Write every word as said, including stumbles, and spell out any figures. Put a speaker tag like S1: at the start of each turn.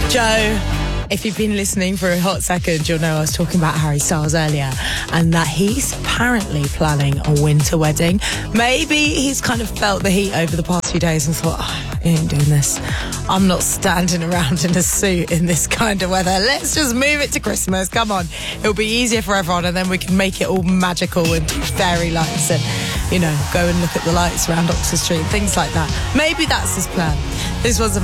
S1: Joe, if you've been listening for a hot second, you'll know I was talking about Harry Styles earlier and that he's apparently planning a winter wedding. Maybe he's kind of felt the heat over the past few days and thought, oh, I ain't doing this. I'm not standing around in a suit in this kind of weather. Let's just move it to Christmas. Come on. It'll be easier for everyone and then we can make it all magical and do fairy lights and, you know, go and look at the lights around Oxford Street, things like that. Maybe that's his plan. This was a